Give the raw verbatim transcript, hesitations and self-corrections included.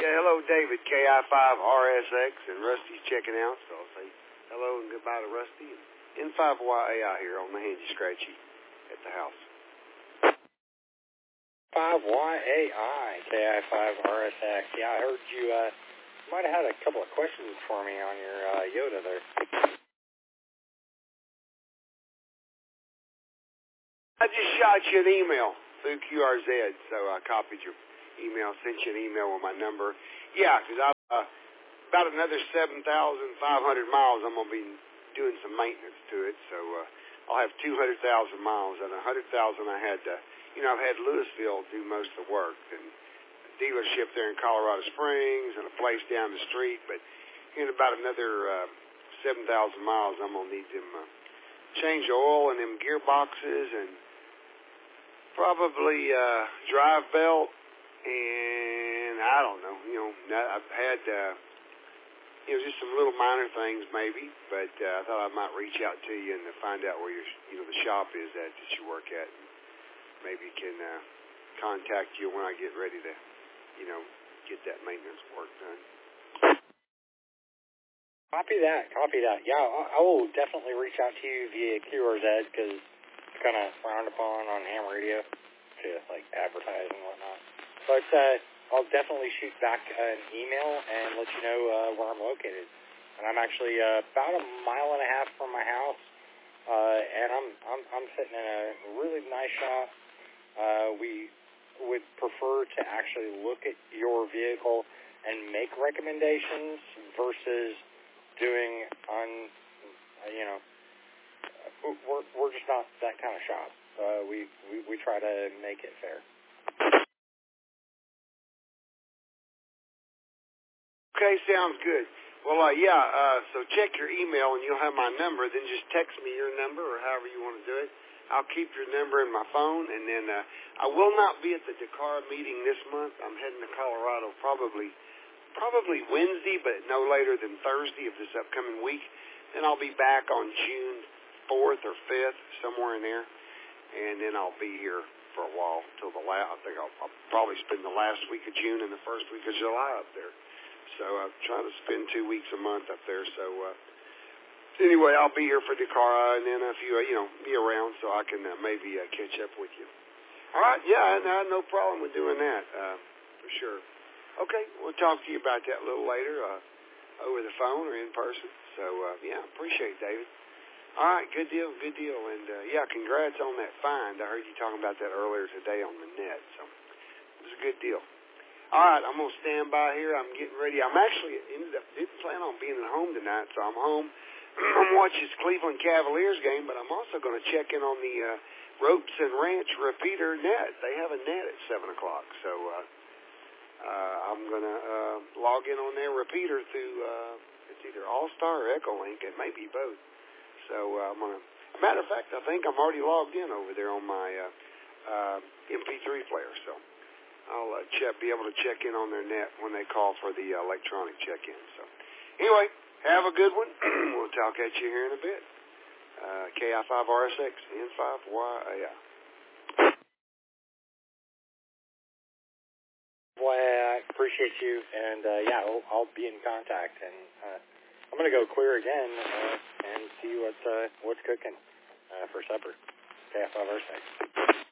Yeah, hello, David, K I five R S X, and Rusty's checking out, so I'll say hello and goodbye to Rusty. And N five Y A I here on the Handy Scratchy at the house. five Y A I, K I five R S X. Yeah, I heard you uh, might have had a couple of questions for me on your uh, Yoda there. I just shot you an email through Q R Z, so I copied your email, sent you an email with my number. Yeah, because I uh, about another seven thousand five hundred miles I'm going to be doing some maintenance to it, so uh, I'll have two hundred thousand miles, and one hundred thousand I had to, you know, I've had Louisville do most of the work, and a dealership there in Colorado Springs, and a place down the street, but in about another uh, seven thousand miles I'm going to need them uh, change the oil in them gearboxes, and probably uh, drive belt, and I don't know, you know, I've had, uh, you know, just some little minor things maybe, but uh, I thought I might reach out to you and to find out where your, you know, the shop is at that you work at. And maybe can uh, contact you when I get ready to, you know, get that maintenance work done. Copy that, copy that. Yeah, I, I will definitely reach out to you via Q R Z because it's kind of frowned upon on ham radio to, like, advertise and whatnot. But uh, I'll definitely shoot back an email and let you know uh, where I'm located. And I'm actually uh, about a mile and a half from my house, uh, and I'm, I'm I'm sitting in a really nice shop. Uh, we would prefer to actually look at your vehicle and make recommendations versus doing on, you know, we're we're just not that kind of shop. Uh, we, we we try to make it fair. Okay, sounds good. Well, uh, yeah, uh, so check your email and you'll have my number. Then just text me your number or however you want to do it. I'll keep your number in my phone, and then uh, I will not be at the Dakar meeting this month. I'm heading to Colorado probably probably Wednesday, but no later than Thursday of this upcoming week. Then I'll be back on June fourth or fifth, somewhere in there, and then I'll be here for a while till the last. I think I'll, I'll probably spend the last week of June and the first week of July up there. So I'm trying to spend two weeks a month up there. So uh, anyway, I'll be here for Dakar, and then if you, uh, you know, be around so I can uh, maybe uh, catch up with you. All right, yeah, no, no problem with doing that, uh, for sure. Okay, we'll talk to you about that a little later, uh, over the phone or in person. So, uh, yeah, appreciate it, David. All right, good deal, good deal. And, uh, yeah, congrats on that find. I heard you talking about that earlier today on the net, so it was a good deal. All right, I'm going to stand by here. I'm getting ready. I'm actually ended up, didn't plan on being at home tonight, so I'm home. I'm watching this Cleveland Cavaliers game, but I'm also going to check in on the uh, Ropes and Ranch repeater net. They have a net at seven o'clock, so uh, uh, I'm going to uh, log in on their repeater through, uh, it's either All-Star or Echolink. It may be both. So uh, I'm going to, matter of fact, I think I'm already logged in over there on my uh, uh, M P three player, so I'll uh, check, be able to check in on their net when they call for the uh, electronic check-in. So anyway, have a good one. We'll talk at you here in a bit. Uh, K I five R S X, N five Y A I. Well, I appreciate you, and uh, yeah, I'll, I'll be in contact. And uh, I'm going to go clear again uh, and see what's uh, what's cooking uh, for supper. K I five R S X.